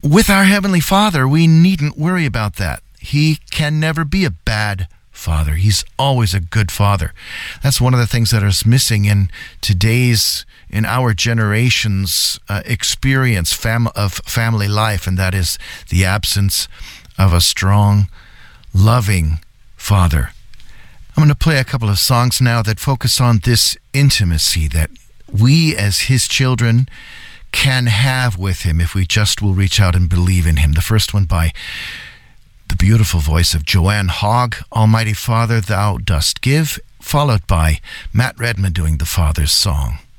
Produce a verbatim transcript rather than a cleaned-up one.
with our Heavenly Father, we needn't worry about that. He can never be a bad father. He's always a good father. That's one of the things that is missing in today's, in our generation's uh, experience fam- of family life, and that is the absence of a strong, loving father. I'm going to play a couple of songs now that focus on this intimacy that we as his children can have with him if we just will reach out and believe in him. The first one by the beautiful voice of Joanne Hogg, Almighty Father, Thou Dost Give, followed by Matt Redman doing the Father's Song.